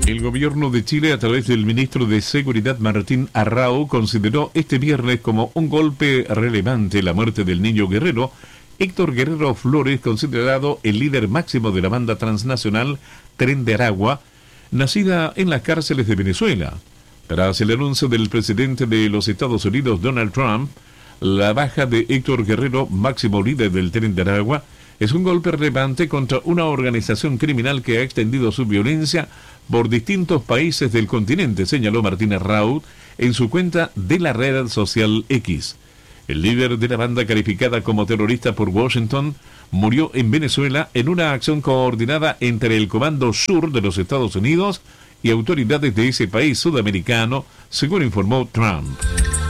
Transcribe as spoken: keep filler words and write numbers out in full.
El gobierno de Chile, a través del ministro de Seguridad Martín Arrau, consideró este viernes como un golpe relevante la muerte del niño guerrero Héctor Guerrero Flores, considerado el líder máximo de la banda transnacional Tren de Aragua, nacida en las cárceles de Venezuela. Tras el anuncio del presidente de los Estados Unidos, Donald Trump, la baja de Héctor Guerrero, máximo líder del Tren de Aragua, es un golpe relevante contra una organización criminal que ha extendido su violencia por distintos países del continente, señaló Martín Arrau en su cuenta de la red social X. El líder de la banda, calificada como terrorista por Washington, murió en Venezuela en una acción coordinada entre el Comando Sur de los Estados Unidos y autoridades de ese país sudamericano, según informó Trump.